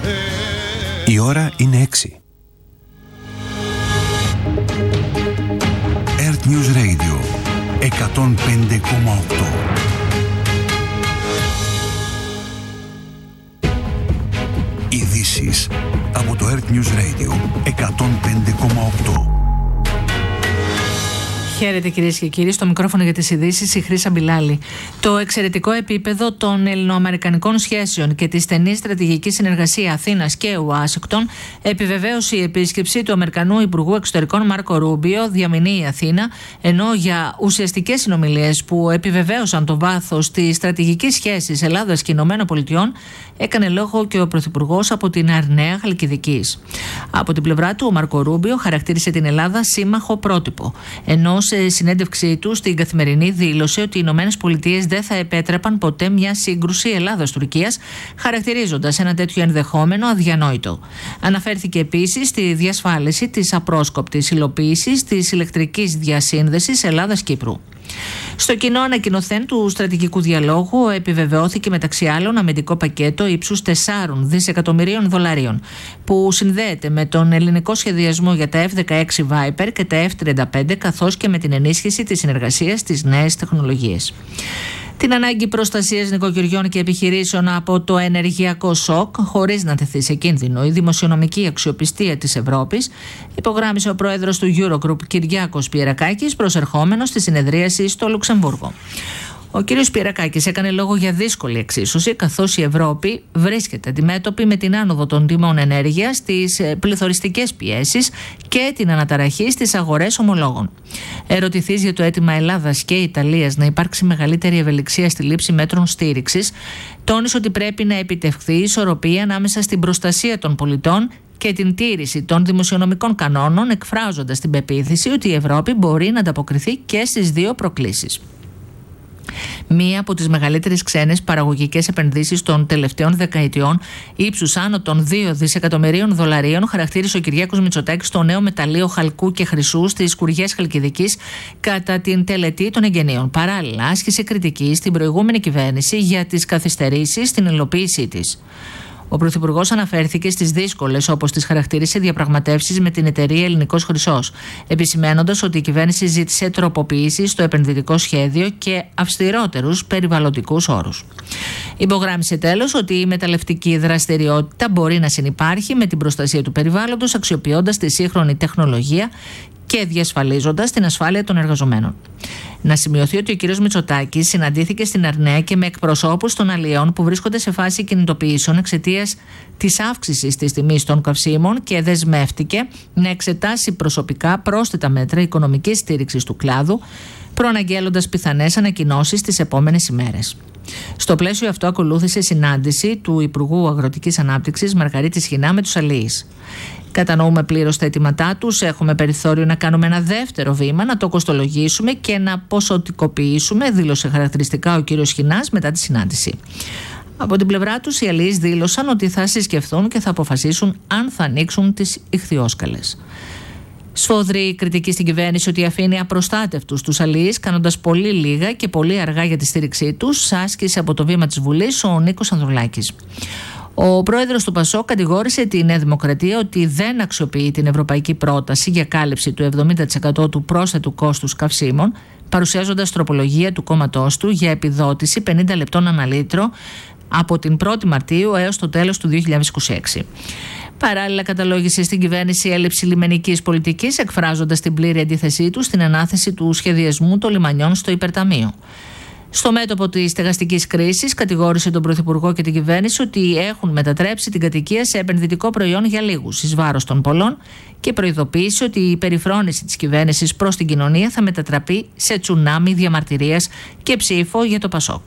Η ώρα είναι 6. Earth News Radio 105,8. Ειδήσεις από το Earth News Radio 105,8. Χαίρετε κυρίες και κύριοι, στο μικρόφωνο για τις ειδήσεις η Χρύσα Μπιλάλη. Το εξαιρετικό επίπεδο των ελληνοαμερικανικών σχέσεων και τη στενή στρατηγική συνεργασία Αθήνας και Ουάσιγκτον επιβεβαίωσε η επίσκεψη του Αμερικανού Υπουργού Εξωτερικών Μάρκο Ρούμπιο, διαμηνεί η Αθήνα, ενώ για ουσιαστικές συνομιλίες που επιβεβαίωσαν το βάθος της στρατηγικής σχέσης Ελλάδας και Ηνωμένων Πολιτειών έκανε λόγο και ο Πρωθυπουργός από την Αρναία Χαλκιδικής. Από την πλευρά του, ο Μάρκο Ρούμπιο χαρακτήρισε την Ελλάδα σύμμαχο πρότυπο, ενώ σε συνέντευξή του στην Καθημερινή δήλωσε ότι οι Ηνωμένες Πολιτείες δεν θα επέτρεπαν ποτέ μια σύγκρουση Ελλάδας-Τουρκίας, χαρακτηρίζοντας ένα τέτοιο ενδεχόμενο αδιανόητο. Αναφέρθηκε επίσης στη διασφάλιση της απρόσκοπτης υλοποίησης της ηλεκτρικής διασύνδεσης Ελλάδας-Κύπρου. Στο κοινό ανακοινωθέν του στρατηγικού διαλόγου επιβεβαιώθηκε μεταξύ άλλων αμυντικό πακέτο ύψους 4 δισεκατομμυρίων δολαρίων που συνδέεται με τον ελληνικό σχεδιασμό για τα F-16 Viper και τα F-35 καθώς και με την ενίσχυση της συνεργασίας στις νέες τεχνολογίες. Την ανάγκη προστασίας νοικοκυριών και επιχειρήσεων από το ενεργειακό σοκ, χωρίς να τεθεί σε κίνδυνο η δημοσιονομική αξιοπιστία της Ευρώπης, υπογράμμισε ο πρόεδρος του Eurogroup Κυριάκος Πιερακάκης, προσερχόμενος στη συνεδρίαση στο Λουξεμβούργο. Ο κ. Πιερακάκης έκανε λόγο για δύσκολη εξίσωση, καθώς η Ευρώπη βρίσκεται αντιμέτωπη με την άνοδο των τιμών ενέργειας, τις πληθωριστικές πιέσεις και την αναταραχή στις αγορές ομολόγων. Ερωτηθείς για το αίτημα Ελλάδας και Ιταλίας να υπάρξει μεγαλύτερη ευελιξία στη λήψη μέτρων στήριξης, τόνισε ότι πρέπει να επιτευχθεί ισορροπία ανάμεσα στην προστασία των πολιτών και την τήρηση των δημοσιονομικών κανόνων, εκφράζοντας την πεποίθηση ότι η Ευρώπη μπορεί να ανταποκριθεί και στις δύο προκλήσεις. Μία από τις μεγαλύτερες ξένες παραγωγικές επενδύσεις των τελευταίων δεκαετιών, ύψους άνω των 2 δισεκατομμυρίων δολαρίων, χαρακτήρισε ο Κυριάκος Μητσοτάκης το νέο μεταλλείο χαλκού και χρυσού στις Σκουριές Χαλκιδικής κατά την τελετή των εγγενείων. Παράλληλα, άσκησε κριτική στην προηγούμενη κυβέρνηση για τις καθυστερήσεις στην υλοποίησή της. Ο Πρωθυπουργός αναφέρθηκε στις δύσκολες, όπως τις χαρακτήρισε, διαπραγματεύσεις με την εταιρεία Ελληνικός Χρυσός, επισημαίνοντας ότι η κυβέρνηση ζήτησε τροποποιήσεις στο επενδυτικό σχέδιο και αυστηρότερους περιβαλλοντικούς όρους. Υπογράμμισε τέλος ότι η μεταλλευτική δραστηριότητα μπορεί να συνυπάρχει με την προστασία του περιβάλλοντος, αξιοποιώντας τη σύγχρονη τεχνολογία και διασφαλίζοντας την ασφάλεια των εργαζομένων. Να σημειωθεί ότι ο κ. Μητσοτάκης συναντήθηκε στην Αρναία και με εκπροσώπους των αλλιέων που βρίσκονται σε φάση κινητοποιήσεων εξαιτίας της αύξησης της τιμής των καυσίμων και δεσμεύτηκε να εξετάσει προσωπικά πρόσθετα μέτρα οικονομικής στήριξης του κλάδου, προαναγγέλλοντας πιθανές ανακοινώσεις τις επόμενες ημέρες. Στο πλαίσιο αυτό ακολούθησε συνάντηση του Υπουργού Αγροτικής Ανάπτυξης Μαργαρίτης Σχοινά με τους αλλοίς. Κατανοούμε πλήρως τα αιτήματά τους, έχουμε περιθώριο να κάνουμε ένα δεύτερο βήμα, να το κοστολογήσουμε και να ποσοτικοποιήσουμε, δήλωσε χαρακτηριστικά ο κύριος Σχοινάς μετά τη συνάντηση. Από την πλευρά τους, οι αλλοίς δήλωσαν ότι θα συσκεφθούν και θα αποφασίσουν αν θα ανοίξουν τις ιχθυόσκαλες. Σφόδρη κριτική στην κυβέρνηση ότι αφήνει απροστάτευτους τους αλλοίς, κάνοντας πολύ λίγα και πολύ αργά για τη στήριξή τους, άσκησε από το βήμα της Βουλής ο Νίκος Ανδρουλάκης. Ο πρόεδρος του ΠΑΣΟΚ κατηγόρησε τη Νέα Δημοκρατία ότι δεν αξιοποιεί την ευρωπαϊκή πρόταση για κάλυψη του 70% του πρόσθετου κόστους καυσίμων, παρουσιάζοντας τροπολογία του κόμματός του για επιδότηση 50 λεπτών ανά λίτρο από την 1η Μαρτίου έως το τέλος του 2026. Παράλληλα, καταλόγησε στην κυβέρνηση έλλειψη λιμενικής πολιτικής, εκφράζοντας την πλήρη αντίθεσή του στην ανάθεση του σχεδιασμού των λιμανιών στο υπερταμείο. Στο μέτωπο της στεγαστικής κρίσης, κατηγόρησε τον Πρωθυπουργό και την κυβέρνηση ότι έχουν μετατρέψει την κατοικία σε επενδυτικό προϊόν για λίγους, εις βάρος των πολλών, και προειδοποίησε ότι η περιφρόνηση της κυβέρνησης προς την κοινωνία θα μετατραπεί σε τσουνάμι διαμαρτυρίας και ψήφο για το ΠΑΣΟΚ.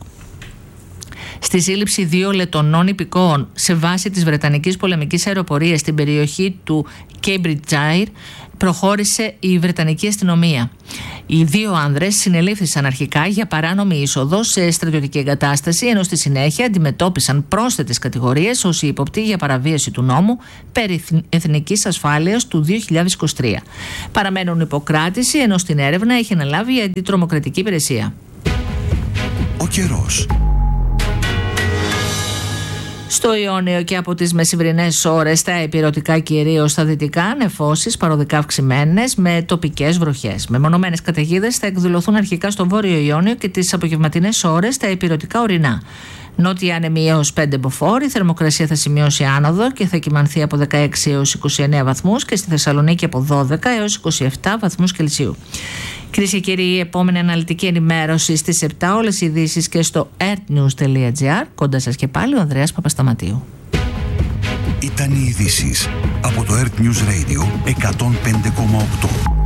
Στη σύλληψη 2 Λετονών υπηκόων σε βάση της Βρετανικής πολεμικής αεροπορίας στην περιοχή του Cambridgeshire προχώρησε η Βρετανική αστυνομία. Οι 2 άνδρες συνελήφθησαν αρχικά για παράνομη είσοδο σε στρατιωτική εγκατάσταση, ενώ στη συνέχεια αντιμετώπισαν πρόσθετες κατηγορίες ως ύποπτοι για παραβίαση του νόμου περί εθνικής ασφάλειας του 2023. Παραμένουν υποκράτηση, ενώ στην έρευνα έχει αναλάβει η αντιτρομοκρατική υπηρεσία. Ο καιρός. Στο Ιόνιο και από τις μεσημβρινές ώρες στα ηπειρωτικά, κυρίως στα δυτικά, νεφώσεις παροδικά αυξημένες με τοπικές βροχές. Μεμονωμένες καταιγίδες θα εκδηλωθούν αρχικά στο Βόρειο Ιόνιο και τις απογευματινές ώρες στα ηπειρωτικά ορεινά. Νότια άνεμοι έως 5 μποφόρ, η θερμοκρασία θα σημειώσει άνοδο και θα κυμανθεί από 16 έως 29 βαθμούς και στη Θεσσαλονίκη από 12 έως 27 βαθμούς Κελσίου. Κυρίες και κύριοι, η επόμενη αναλυτική ενημέρωση στις 7, όλες οι ειδήσεις και στο earthnews.gr. Κοντά σας και πάλι ο Ανδρέας Παπασταματίου. Ήταν οι ειδήσεις από το Earth News Radio 105,8.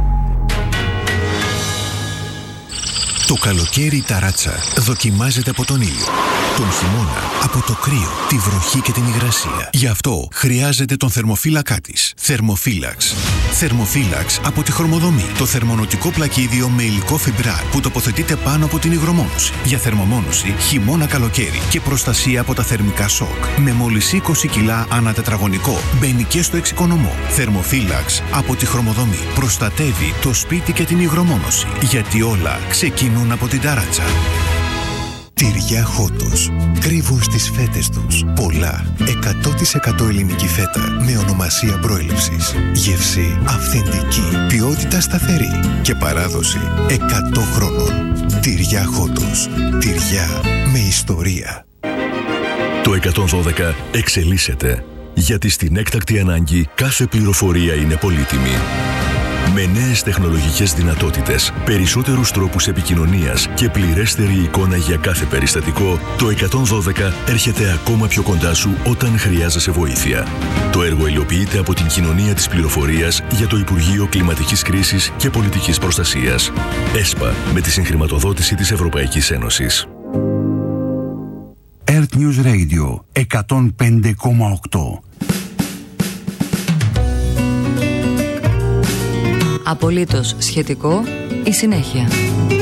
Το καλοκαίρι η ταράτσα δοκιμάζεται από τον ήλιο, τον χειμώνα από το κρύο, τη βροχή και την υγρασία. Γι' αυτό χρειάζεται τον θερμοφύλακά της. Θερμοφύλαξ. Θερμοφύλαξ από τη Χρωμοδομή. Το θερμονοτικό πλακίδιο με υλικό φιμπράρ που τοποθετείται πάνω από την υγρομόνωση. Για θερμομόνωση χειμώνα-καλοκαίρι και προστασία από τα θερμικά σοκ. Με μόλις 20 κιλά ανά τετραγωνικό. Μπαίνει και στο εξοικονομό. Θερμοφύλαξ από τη Χρωμοδομή. Προστατεύει το σπίτι και την υγρομόνωση. Γιατί όλα ξεκινούν από την ταράτσα. Τυριά Χότος. Κρύβουν στις φέτες τους πολλά 100% ελληνική φέτα με ονομασία προέλευσης. Γεύση αυθεντική, ποιότητα σταθερή και παράδοση 100 χρόνων. Τυριά Χότος. Τυριά με ιστορία. Το 112 εξελίσσεται, γιατί στην έκτακτη ανάγκη κάθε πληροφορία είναι πολύτιμη. Με νέες τεχνολογικές δυνατότητες, περισσότερους τρόπους επικοινωνίας και πληρέστερη εικόνα για κάθε περιστατικό, το 112 έρχεται ακόμα πιο κοντά σου όταν χρειάζεσαι βοήθεια. Το έργο υλοποιείται από την Κοινωνία της Πληροφορίας για το Υπουργείο Κλιματικής Κρίσης και Πολιτικής Προστασίας. ΕΣΠΑ, με τη συγχρηματοδότηση της Ευρωπαϊκής Ένωσης. Earth News Radio 105,8. Απολύτως σχετικό, η συνέχεια.